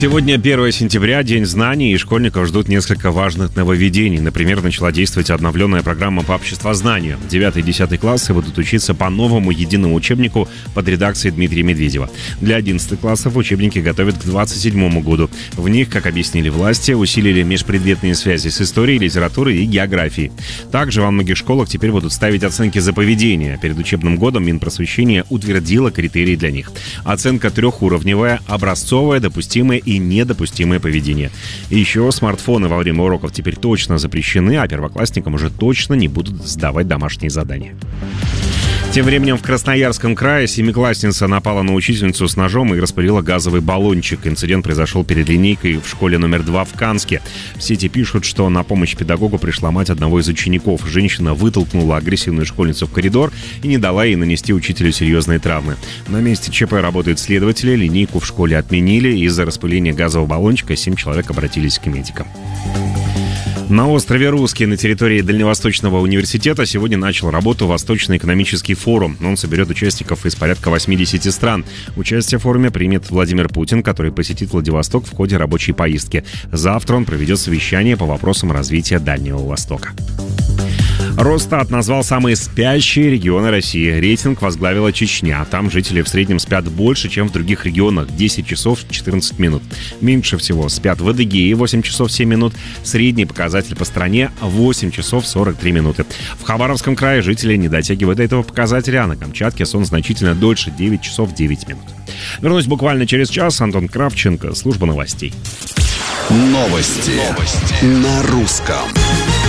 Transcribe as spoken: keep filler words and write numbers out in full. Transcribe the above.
Сегодня первое сентября, День знаний, и школьников ждут несколько важных нововведений. Например, начала действовать обновленная программа по обществознанию. девятый и десятый классы будут учиться по новому единому учебнику под редакцией Дмитрия Медведева. Для одиннадцатых классов учебники готовят к двадцать седьмому году. В них, как объяснили власти, усилили межпредметные связи с историей, литературой и географией. Также во многих школах теперь будут ставить оценки за поведение. Перед учебным годом Минпросвещение утвердило критерии для них. Оценка трехуровневая, образцовая, допустимая и недопустимое поведение. И еще смартфоны во время уроков теперь точно запрещены, а первоклассникам уже точно не будут сдавать домашние задания. Тем временем в Красноярском крае семиклассница напала на учительницу с ножом и распылила газовый баллончик. Инцидент произошел перед линейкой в школе номер два в Канске. В сети пишут, что на помощь педагогу пришла мать одного из учеников. Женщина вытолкнула агрессивную школьницу в коридор и не дала ей нанести учителю серьезные травмы. На месте ЧП работают следователи. Линейку в школе отменили. Из-за распыления газового баллончика семь человек обратились к медикам. На острове Русский на территории Дальневосточного университета сегодня начал работу Восточный экономический форум. Он соберет участников из порядка восьмидесяти стран. Участие в форуме примет Владимир Путин, который посетит Владивосток в ходе рабочей поездки. Завтра он проведет совещание по вопросам развития Дальнего Востока. Росстат назвал самые спящие регионы России. Рейтинг возглавила Чечня. Там жители в среднем спят больше, чем в других регионах – десять часов четырнадцать минут. Меньше всего спят в Адыгее – восемь часов семь минут. Средний показатель по стране – восемь часов сорок три минуты. В Хабаровском крае жители не дотягивают до этого показателя, а на Камчатке сон значительно дольше – девять часов девять минут. Вернусь буквально через час. Антон Кравченко, служба новостей. Новости, Новости. На русском.